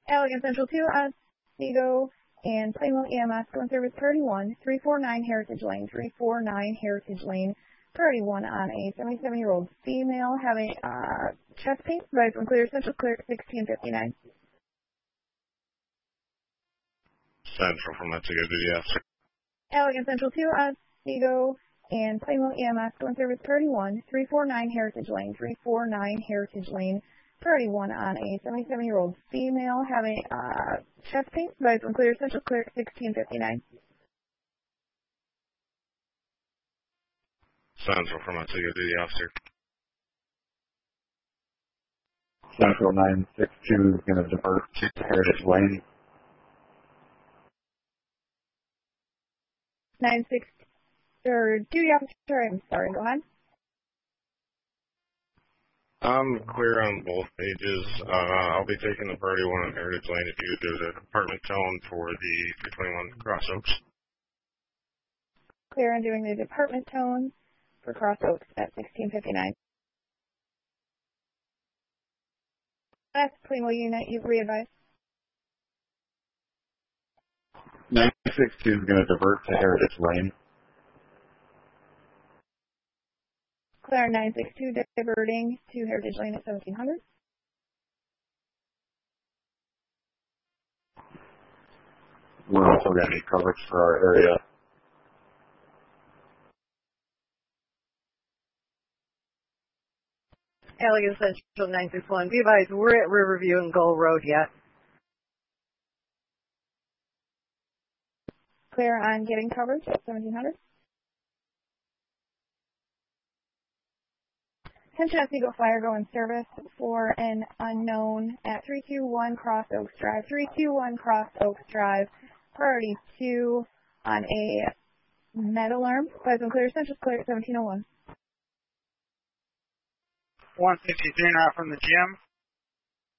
Allegan Central 2, Oswego and Plainville EMS going service priority 1, 349 Heritage Lane, 349 Heritage Lane, priority 1 on a 77-year-old female having chest pain. Advise when clear, Central clear, 1659. Central from Otsego Duty Officer. Allegan Central 2, Oswego and Plainville EMS going service priority 1, 349 Heritage Lane, 349 Heritage Lane, priority 1 on a 77-year-old female having chest pain. Advise when clear, Central clear, 1659. Central from Otsego Duty Officer. Central 962 is going to divert to Heritage Lane. 96, or duty officer, I'm sorry, go ahead. I'm clear on both pages. I'll be taking the priority 1 on Heritage Lane if you would do the department tone for the 321 Cross Oaks. Clear on doing the department tone for Cross Oaks at 1659. Last Plainville unit, you've re-advised. 962 is going to divert to Heritage Lane. Clear 962 diverting to Heritage Lane at 1700. We're also going to need coverage for our area. Allegan Central 961. Be advised, we're at Riverview and Gull Road yet. Clear on getting coverage at 1700. Attention Oswego Fire go in service for an unknown at 321 Cross Oaks Drive. 321 Cross Oaks Drive. Priority 2 on a med alarm. Advise when clear, Central clear at 1701. 153 not from the gym.